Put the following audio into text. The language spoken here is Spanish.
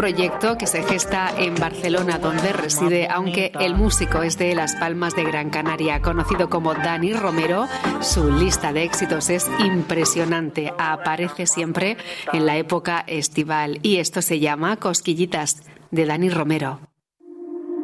proyecto que se gesta en Barcelona, donde reside, aunque el músico es de Las Palmas de Gran Canaria. Conocido como Dani Romero, su lista de éxitos es impresionante. Aparece siempre en la época estival y esto se llama Cosquillitas, de Dani Romero.